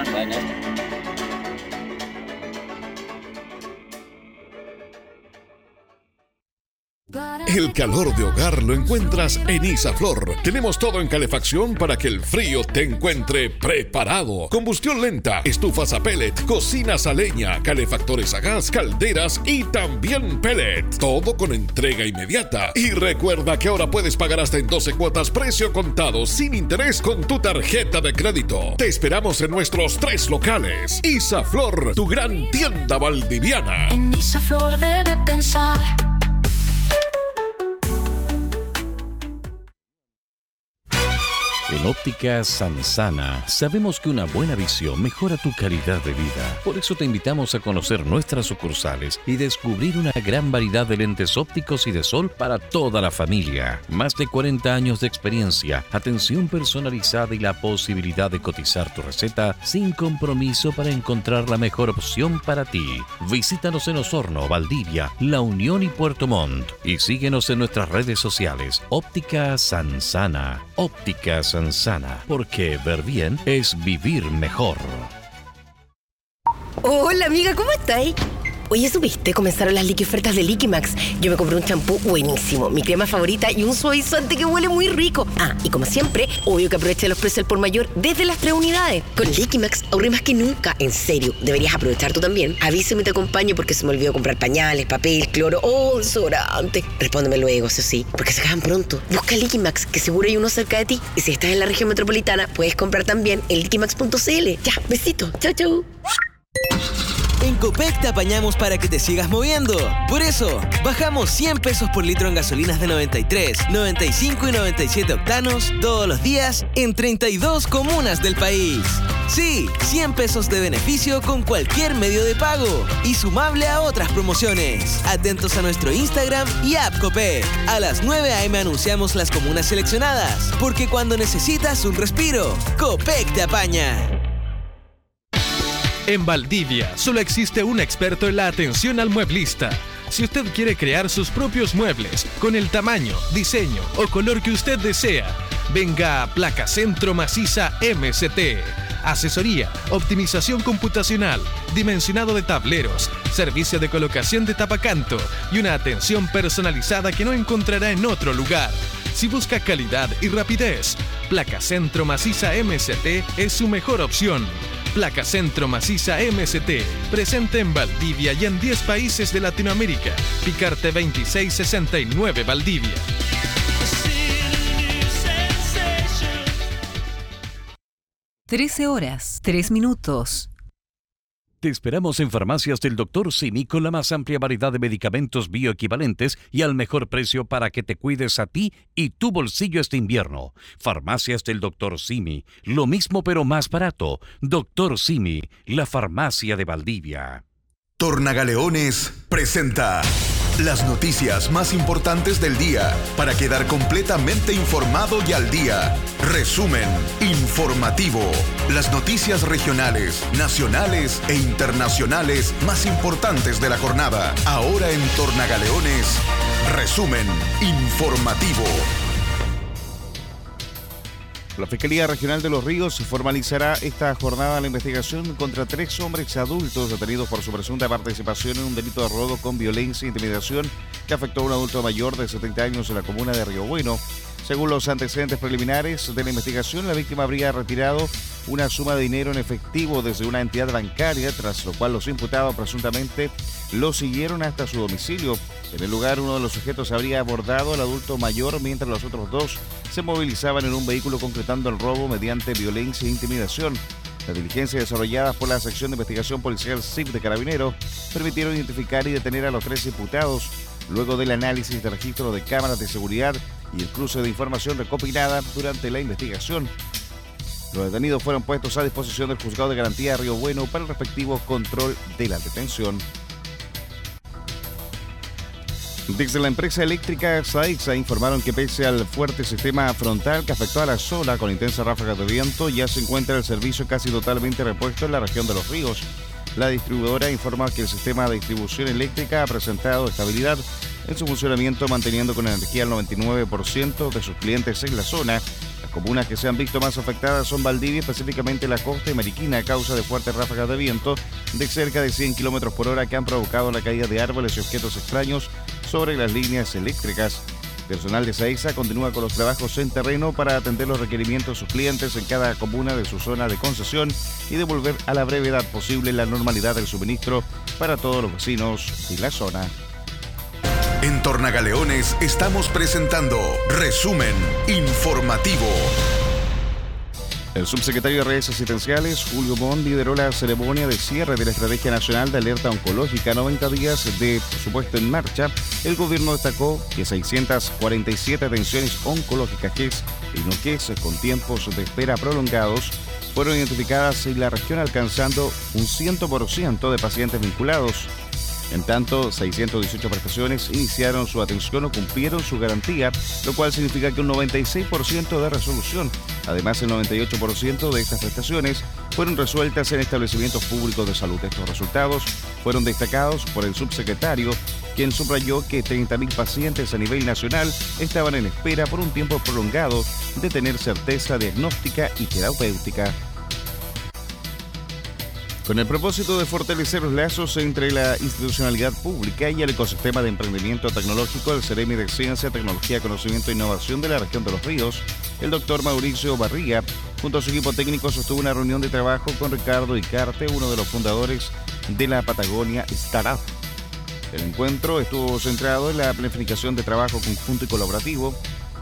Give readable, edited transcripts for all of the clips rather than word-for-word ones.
Bueno. El calor de hogar lo encuentras en Isaflor. Tenemos todo en calefacción para que el frío te encuentre preparado. Combustión lenta, estufas a pellet, cocinas a leña, calefactores a gas, calderas y también pellet. Todo con entrega inmediata. Y recuerda que ahora puedes pagar hasta en 12 cuotas precio contado sin interés con tu tarjeta de crédito. Te esperamos en nuestros 3 locales. Isaflor, tu gran tienda valdiviana. En Isaflor debe pensar. En Óptica Sansana sabemos que una buena visión mejora tu calidad de vida. Por eso te invitamos a conocer nuestras sucursales y descubrir una gran variedad de lentes ópticos y de sol para toda la familia. Más de 40 años de experiencia, atención personalizada y la posibilidad de cotizar tu receta sin compromiso para encontrar la mejor opción para ti. Visítanos en Osorno, Valdivia, La Unión y Puerto Montt. Y síguenos en nuestras redes sociales. Óptica Sansana. Óptica Sansana, porque ver bien es vivir mejor. Hola amiga, ¿cómo estáis? Oye, ¿supiste? Comenzaron las liqui ofertas de Liquimax. Yo me compré un champú buenísimo, mi crema favorita y un suavizante que huele muy rico. Ah, y como siempre, obvio que aproveché los precios al por mayor desde las 3 unidades. Con Liquimax ahorré más que nunca. En serio, deberías aprovechar tú también. Avísame y te acompaño porque se me olvidó comprar pañales, papel, cloro o desodorante. Respóndeme luego, eso sí, porque se acaban pronto. Busca Liquimax, que seguro hay uno cerca de ti. Y si estás en la región metropolitana, puedes comprar también en liquimax.cl. Ya, besito. Chau, chau. En Copec te apañamos para que te sigas moviendo. Por eso, bajamos 100 pesos por litro en gasolinas de 93, 95 y 97 octanos todos los días en 32 comunas del país. Sí, 100 pesos de beneficio con cualquier medio de pago y sumable a otras promociones. Atentos a nuestro Instagram y app Copec. A las 9 a.m. anunciamos las comunas seleccionadas, porque cuando necesitas un respiro, Copec te apaña. En Valdivia solo existe un experto en la atención al mueblista. Si usted quiere crear sus propios muebles con el tamaño, diseño o color que usted desea, venga a Placa Centro Maciza MST. Asesoría, optimización computacional, dimensionado de tableros, servicio de colocación de tapacanto y una atención personalizada que no encontrará en otro lugar. Si busca calidad y rapidez, Placa Centro Maciza MST es su mejor opción. Placa Centro Maciza MST, presente en Valdivia y en 10 países de Latinoamérica. Picarte 2669 Valdivia. 13 horas, 3 minutos. Te esperamos en Farmacias del Dr. Simi con la más amplia variedad de medicamentos bioequivalentes y al mejor precio para que te cuides a ti y tu bolsillo este invierno. Farmacias del Dr. Simi, lo mismo pero más barato. Dr. Simi, la farmacia de Valdivia. Tornagaleones presenta las noticias más importantes del día para quedar completamente informado y al día. Resumen informativo. Las noticias regionales, nacionales e internacionales más importantes de la jornada. Ahora en Tornagaleones, resumen informativo. La Fiscalía Regional de Los Ríos formalizará esta jornada la investigación contra 3 hombres adultos detenidos por su presunta participación en un delito de robo con violencia e intimidación que afectó a un adulto mayor de 70 años en la comuna de Río Bueno. Según los antecedentes preliminares de la investigación, la víctima habría retirado una suma de dinero en efectivo desde una entidad bancaria, tras lo cual los imputados presuntamente lo siguieron hasta su domicilio. En el lugar, uno de los sujetos habría abordado al adulto mayor, mientras los otros 2 se movilizaban en un vehículo concretando el robo mediante violencia e intimidación. Las diligencias desarrolladas por la sección de investigación policial SIP de Carabineros permitieron identificar y detener a los 3 imputados luego del análisis de registros de cámaras de seguridad y el cruce de información recopilada durante la investigación. Los detenidos fueron puestos a disposición del Juzgado de Garantía de Río Bueno para el respectivo control de la detención. Desde la empresa eléctrica Saexa informaron que pese al fuerte sistema frontal que afectó a la zona con intensas ráfagas de viento, ya se encuentra el servicio casi totalmente repuesto en la región de Los Ríos. La distribuidora informa que el sistema de distribución eléctrica ha presentado estabilidad en su funcionamiento, manteniendo con energía el 99% de sus clientes en la zona. Las comunas que se han visto más afectadas son Valdivia, específicamente la costa y Mariquina, a causa de fuertes ráfagas de viento de cerca de 100 km por hora que han provocado la caída de árboles y objetos extraños sobre las líneas eléctricas. Personal de SAESA continúa con los trabajos en terreno para atender los requerimientos de sus clientes en cada comuna de su zona de concesión y devolver a la brevedad posible la normalidad del suministro para todos los vecinos de la zona. En Tornagaleones estamos presentando Resumen Informativo. El subsecretario de Redes Asistenciales, Julio Bond, lideró la ceremonia de cierre de la Estrategia Nacional de Alerta Oncológica, 90 días de su puesto en marcha. El gobierno destacó que 647 atenciones oncológicas y no con tiempos de espera prolongados fueron identificadas en la región, alcanzando un 100% de pacientes vinculados. En tanto, 618 prestaciones iniciaron su atención o cumplieron su garantía, lo cual significa que un 96% de resolución. Además, el 98% de estas prestaciones fueron resueltas en establecimientos públicos de salud. Estos resultados fueron destacados por el subsecretario, quien subrayó que 30.000 pacientes a nivel nacional estaban en espera por un tiempo prolongado de tener certeza diagnóstica y terapéutica. Con el propósito de fortalecer los lazos entre la institucionalidad pública y el ecosistema de emprendimiento tecnológico, el Ceremi de Ciencia, Tecnología, Conocimiento e Innovación de la región de Los Ríos, el doctor Mauricio Barría, junto a su equipo técnico, sostuvo una reunión de trabajo con Ricardo Icarte, uno de los fundadores de la Patagonia Startup. El encuentro estuvo centrado en la planificación de trabajo conjunto y colaborativo.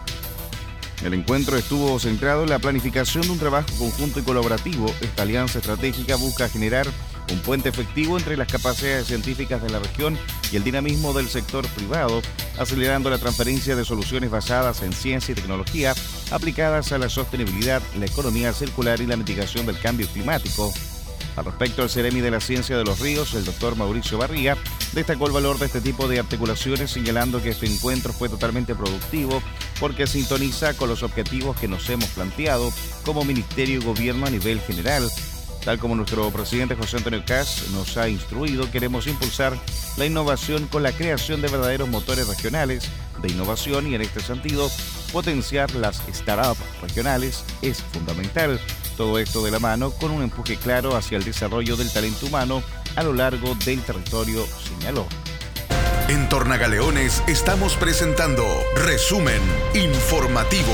De un trabajo conjunto y colaborativo. Esta alianza estratégica busca generar un puente efectivo entre las capacidades científicas de la región y el dinamismo del sector privado, acelerando la transferencia de soluciones basadas en ciencia y tecnología aplicadas a la sostenibilidad, la economía circular y la mitigación del cambio climático. Al respecto, el Ceremi de la Ciencia de los Ríos, el doctor Mauricio Barría, destacó el valor de este tipo de articulaciones, señalando que este encuentro fue totalmente productivo porque sintoniza con los objetivos que nos hemos planteado como Ministerio y Gobierno a nivel general. Tal como nuestro presidente José Antonio Kast nos ha instruido, queremos impulsar la innovación con la creación de verdaderos motores regionales de innovación y, en este sentido, potenciar las startups regionales es fundamental. Todo esto de la mano con un empuje claro hacia el desarrollo del talento humano a lo largo del territorio, señaló. En Tornagaleones estamos presentando Resumen Informativo.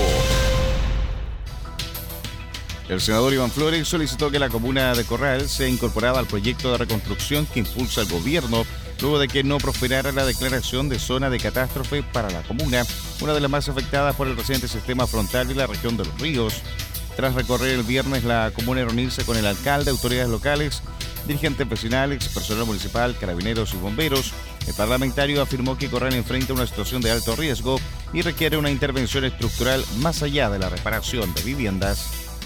El senador Iván Flores solicitó que la comuna de Corral sea incorporada al proyecto de reconstrucción que impulsa el gobierno, luego de que no prosperara la declaración de zona de catástrofe para la comuna, una de las más afectadas por el reciente sistema frontal de la región de Los Ríos. Tras recorrer el viernes la comuna y reunirse con el alcalde, autoridades locales, dirigentes vecinales, personal municipal, carabineros y bomberos, el parlamentario afirmó que Corral enfrenta una situación de alto riesgo y requiere una intervención estructural más allá de la reparación de viviendas.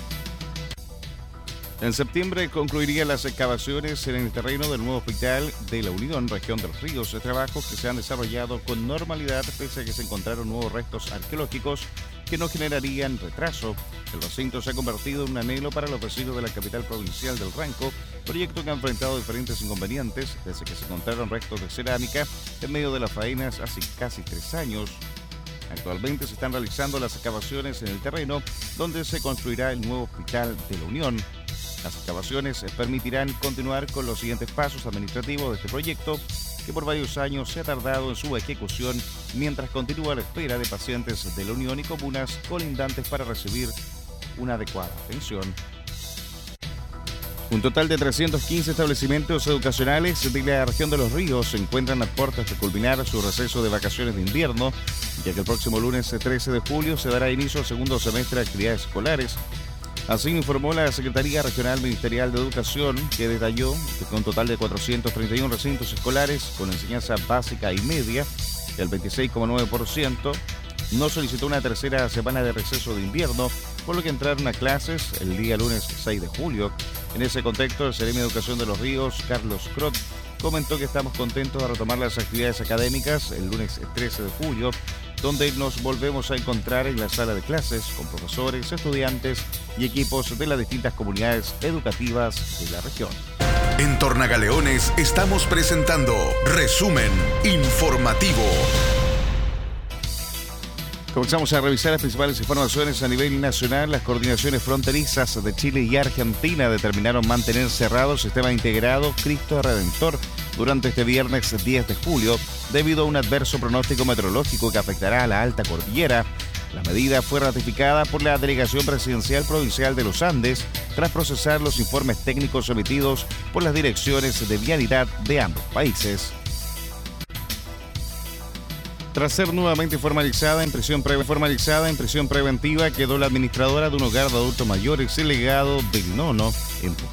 En septiembre concluirían las excavaciones en el terreno del nuevo hospital de La Unión, región de Los Ríos, trabajos que se han desarrollado con normalidad pese a que se encontraron nuevos restos arqueológicos que no generarían retraso. El recinto se ha convertido en un anhelo para los vecinos de la capital provincial del Ranco, proyecto que ha enfrentado diferentes inconvenientes desde que se encontraron restos de cerámica en medio de las faenas hace casi 3 años. Actualmente se están realizando las excavaciones en el terreno donde se construirá el nuevo hospital de La Unión. Las excavaciones permitirán continuar con los siguientes pasos administrativos de este proyecto, que por varios años se ha tardado en su ejecución, mientras continúa la espera de pacientes de La Unión y comunas colindantes para recibir una adecuada atención. Un total de 315 establecimientos educacionales de la región de Los Ríos se encuentran a puertas de culminar su receso de vacaciones de invierno, ya que el próximo lunes 13 de julio se dará inicio al segundo semestre de actividades escolares. Así informó la Secretaría Regional Ministerial de Educación, que detalló que con un total de 431 recintos escolares con enseñanza básica y media, el 26,9% no solicitó una tercera semana de receso de invierno, por lo que entraron a clases el día lunes 6 de julio. En ese contexto, el Ceremi de Educación de Los Ríos, Carlos Crot, comentó que estamos contentos de retomar las actividades académicas el lunes 13 de julio, donde nos volvemos a encontrar en la sala de clases con profesores, estudiantes y equipos de las distintas comunidades educativas de la región. En Tornagaleones estamos presentando Resumen Informativo. Comenzamos a revisar las principales informaciones a nivel nacional. Las coordinaciones fronterizas de Chile y Argentina determinaron mantener cerrado el sistema integrado Cristo Redentor durante este viernes 10 de julio debido a un adverso pronóstico meteorológico que afectará a la alta cordillera. La medida fue ratificada por la Delegación Presidencial Provincial de los Andes tras procesar los informes técnicos emitidos por las direcciones de vialidad de ambos países. Tras ser nuevamente formalizada en prisión preventiva, quedó la administradora de un hogar de adultos mayores, el legado del Nono, en